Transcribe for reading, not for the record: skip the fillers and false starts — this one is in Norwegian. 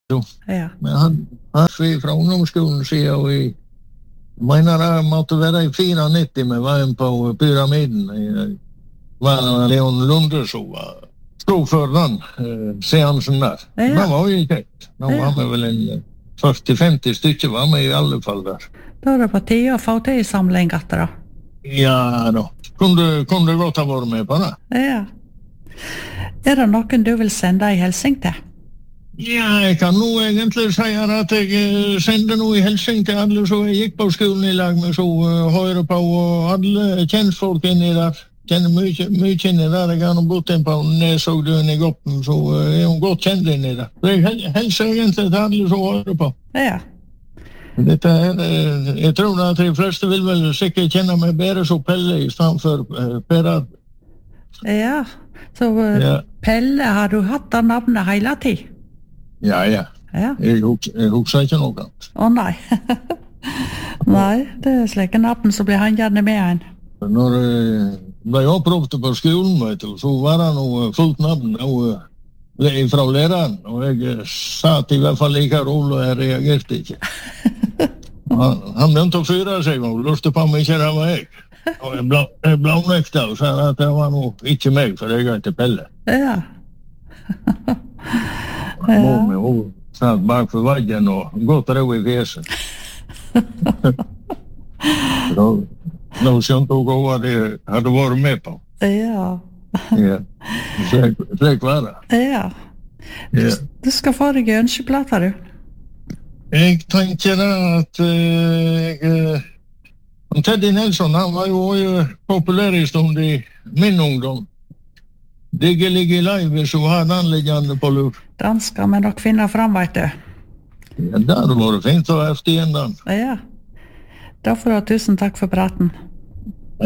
Ja. Men han vi fra ungdomsskolen siden, og jeg mener jeg måtte være i 94 med veien på pyramiden. Det var Leon Lunde som stod for den seansen der. Ja. Det var jo kjekt. Nå var vi vel en 40-50 stykker var vi i alle fall der. Da er det på tide å få til i samling etter da. Ja da. Kunne godt ha vært med på det. Ja. Er det noen du vil sende i hilsing til? Ja, jeg kan nå egentlig si at jeg sender noe i hilsing til alle som jeg gikk på skolen i lag med, så hører på, og alle kjentfolk inni der. Kjenner mye inni der. Jeg har nå bodd inn på Nesogdøen i Goppen, så er hun godt kjent inni der. Så jeg hilser egentlig til alle som hører på. Ja. Dette jeg tror at de fleste vil vel sikkert kjenne meg bedre som Pelle i stedet for Perad. Ja, så Pelle, har du hatt det navnet hele tiden? Ja. Jeg husker ikke noe annet. Å nei. Nei, det er slike navn som blir han gjerne med en. Når jeg ble oppropte på skolen, så var det noe fullt navn fra læreren, og jeg satt i hvert fall like rolig, og jeg reagerte ikke. Han begynte å fyre seg og lurte på meg ikke det var jeg. Og jeg blånekta og sa at det var noe ikke meg, for jeg heter Pelle. Ja. Hun satt bak for veggen og godt rød i fjeset. Nå skjønte hun hva de hadde vært med på. Ja. Ja, slik var det. Ja. Du skal få deg ønskeplater, du. Jeg tenker at Teddy Nelson, han var jo populær i stund i min ungdom. Digge ligge live, så hadde han liggende på lur. Den skal vi nok finne fram, vet du. Ja, det hadde vært fint å ha efter igjen den. Ja. Da får du tusen takk for praten.